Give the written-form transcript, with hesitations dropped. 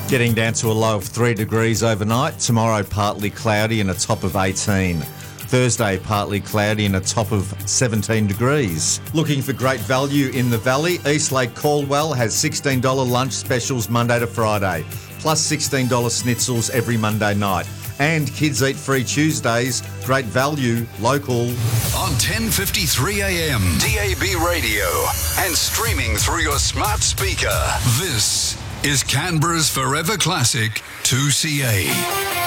Getting down to a low of 3 degrees overnight. Tomorrow, partly cloudy and a top of 18. Thursday, partly cloudy and a top of 17 degrees. Looking for great value in the valley? Eastlake Caldwell has $16 lunch specials Monday to Friday, plus $16 schnitzels every Monday night. And Kids Eat Free Tuesdays, great value, local. On 10:53 a.m, DAB radio, and streaming through your smart speaker. This is Canberra's Forever Classic 2CA.